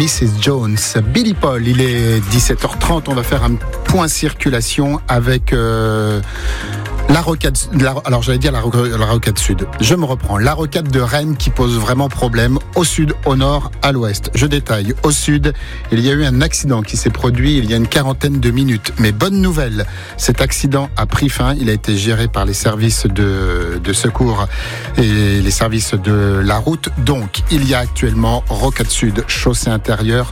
Mrs. Jones, Billy Paul. Il est 17h30, on va faire un point circulation avec... la rocade, alors j'allais dire la rocade sud. Je me reprends. La rocade de Rennes qui pose vraiment problème au sud, au nord, à l'ouest. Je détaille. Au sud, il y a eu un accident qui s'est produit il y a une quarantaine de minutes. Mais bonne nouvelle, cet accident a pris fin. Il a été géré par les services de secours et les services de la route. Donc, il y a actuellement rocade sud, chaussée intérieure,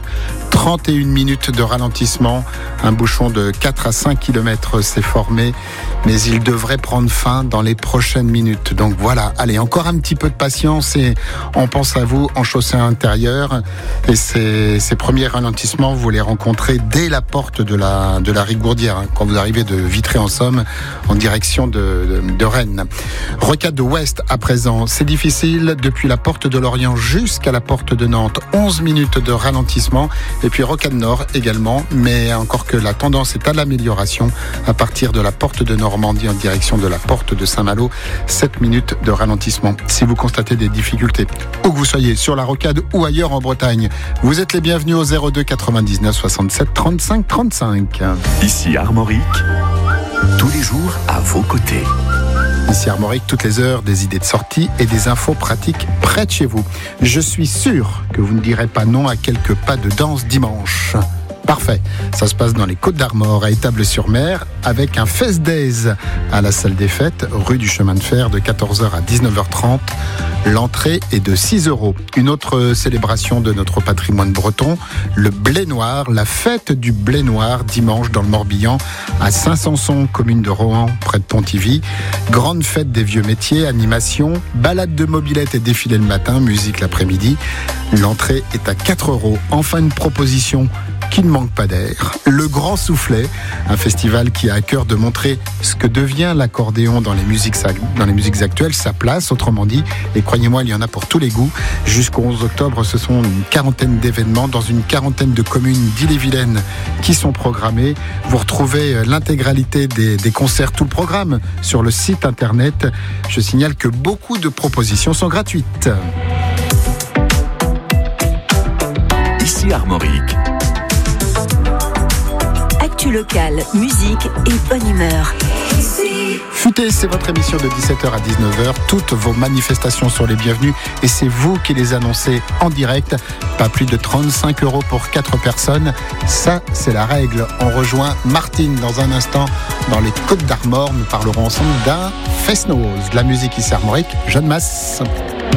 31 minutes de ralentissement. Un bouchon de 4 à 5 km s'est formé, mais il devrait prendre fin dans les prochaines minutes. Donc voilà, allez, encore un petit peu de patience et on pense à vous en chaussée intérieure. Et ces premiers ralentissements, vous les rencontrez dès la porte de la Rigourdière, quand vous arrivez de Vitré-en-Somme en direction de Rennes. Rocade ouest à présent, c'est difficile depuis la porte de Lorient jusqu'à la porte de Nantes. 11 minutes de ralentissement. Et puis rocade nord également, mais encore que la tendance est à l'amélioration à partir de la porte de Normandie en direction de la porte de Saint-Malo. 7 minutes de ralentissement. Si vous constatez des difficultés, où que vous soyez, sur la rocade ou ailleurs en Bretagne, vous êtes les bienvenus au 02 99 67 35 35. Ici Armorique, tous les jours à vos côtés. Ici Armorique, toutes les heures, des idées de sortie et des infos pratiques près de chez vous. Je suis sûr que vous ne direz pas non à quelques pas de danse dimanche. Parfait, ça se passe dans les Côtes-d'Armor à Étable-sur-Mer avec un Fest Days à la salle des fêtes, rue du Chemin de Fer de 14h à 19h30. L'entrée est de 6 €. Une autre célébration de notre patrimoine breton, le Blé Noir, la fête du Blé Noir dimanche dans le Morbihan à Saint-Sanson, commune de Rohan, près de Pontivy. Grande fête des vieux métiers, animation, balade de mobilette et défilé le matin, musique l'après-midi. L'entrée est à 4 €. Enfin une proposition qui ne manque pas d'air. Le Grand Soufflet, un festival qui a à cœur de montrer ce que devient l'accordéon dans les musiques actuelles, sa place, autrement dit. Et croyez-moi, il y en a pour tous les goûts. Jusqu'au 11 octobre, ce sont une quarantaine d'événements dans une quarantaine de communes d'Ille-et-Vilaine qui sont programmés. Vous retrouvez l'intégralité des concerts, tout le programme, sur le site internet. Je signale que beaucoup de propositions sont gratuites. Ici Armorique. Actu locale, musique et bonne humeur. Futé, c'est votre émission de 17h à 19h. Toutes vos manifestations sont les bienvenues et c'est vous qui les annoncez en direct. Pas plus de 35 € pour 4 personnes. Ça, c'est la règle. On rejoint Martine dans un instant dans les Côtes-d'Armor. Nous parlerons ensemble d'un Fest-Noz. De la musique ici Armorique, Jeanne Masse.